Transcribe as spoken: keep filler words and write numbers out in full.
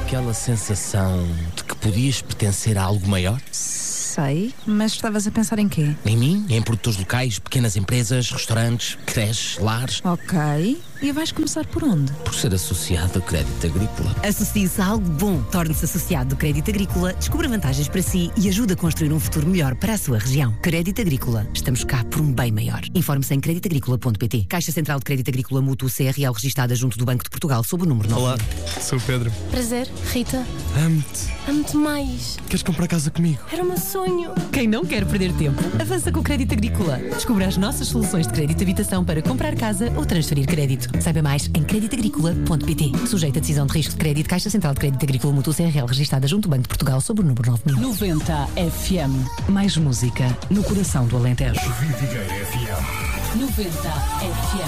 aquela sensação de que podias pertencer a algo maior? Sei, mas estavas a pensar em quê? Em mim? Em produtores locais, pequenas empresas, restaurantes, creches, lares? Ok. E vais começar por onde? Por ser associado a Crédito Agrícola. Associe-se a algo bom. Torne-se associado do Crédito Agrícola, descubra vantagens para si e ajude a construir um futuro melhor para a sua região. Crédito Agrícola. Estamos cá por um bem maior. Informe-se em crédito agrícola ponto pt. Caixa Central de Crédito Agrícola Mútuo C R L registada junto do Banco de Portugal sob o número nove. Olá, sou o Pedro. Prazer, Rita. Amo-te. Amo-te mais. Queres comprar casa comigo? Era o meu sonho. Quem não quer perder tempo, avança com o Crédito Agrícola. Descubra as nossas soluções de crédito de habitação para comprar casa ou transferir crédito. Saiba mais em crédito agrícola ponto pt. Sujeito a decisão de risco de crédito, Caixa Central de Crédito Agrícola Mútuo C R L registada junto do Banco de Portugal sob o número nove mil. noventa F M. Mais música no coração do Alentejo. Vidigueira F M. noventa F M.